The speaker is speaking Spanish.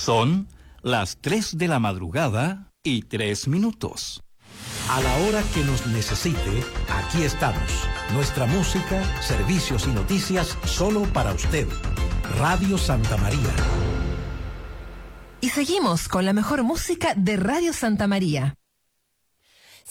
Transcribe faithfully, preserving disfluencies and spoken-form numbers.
Son las tres de la madrugada y tres minutos. A la hora que nos necesite, aquí estamos. Nuestra música, servicios y noticias solo para usted. Radio Santa María. Y seguimos con la mejor música de Radio Santa María.